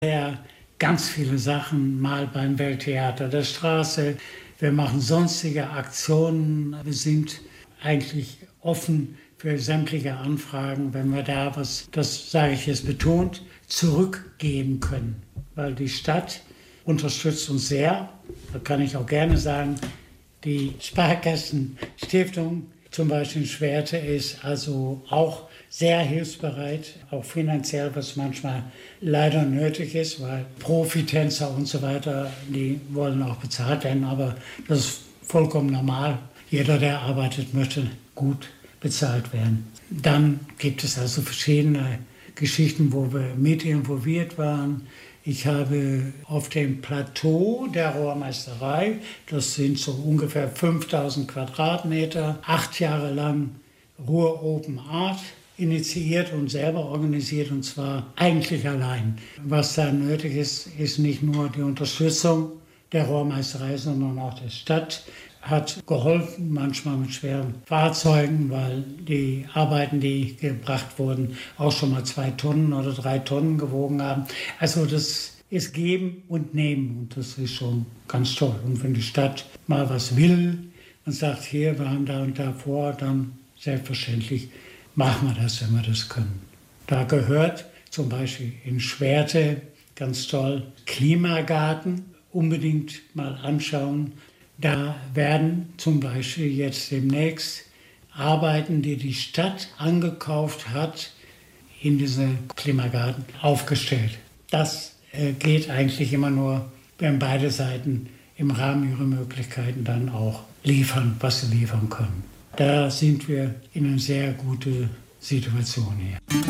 Ja, ganz viele Sachen, mal beim Welttheater der Straße. Wir machen sonstige Aktionen. Wir sind eigentlich offen für sämtliche Anfragen, wenn wir da was, das sage ich jetzt betont, zurückgeben können. Weil die Stadt unterstützt uns sehr. Da kann ich auch gerne sagen, die Sparkassenstiftung zum Beispiel in Schwerte ist also auch sehr hilfsbereit, auch finanziell, was manchmal leider nötig ist, weil Profitänzer und so weiter, die wollen auch bezahlt werden, aber das ist vollkommen normal. Jeder, der arbeitet, möchte gut bezahlt werden. Dann gibt es also verschiedene Geschichten, wo wir mit involviert waren. Ich habe auf dem Plateau der Rohrmeisterei, das sind so ungefähr 5000 Quadratmeter, 8 Jahre lang Ruhr Open Art initiiert und selber organisiert, und zwar eigentlich allein. Was da nötig ist, ist nicht nur die Unterstützung der Rohrmeisterei, sondern auch der Stadt hat geholfen, manchmal mit schweren Fahrzeugen, weil die Arbeiten, die gebracht wurden, auch schon mal 2 Tonnen oder 3 Tonnen gewogen haben. Also das ist Geben und Nehmen, und das ist schon ganz toll. Und wenn die Stadt mal was will und sagt, hier, wir haben da und da vor, dann selbstverständlich machen wir das, wenn wir das können. Da gehört zum Beispiel in Schwerte, ganz toll, Klimagarten, unbedingt mal anschauen. Da werden zum Beispiel jetzt demnächst Arbeiten, die die Stadt angekauft hat, in diesen Klimagarten aufgestellt. Das geht eigentlich immer nur, wenn beide Seiten im Rahmen ihrer Möglichkeiten dann auch liefern, was sie liefern können. Da sind wir in einer sehr guten Situation hier.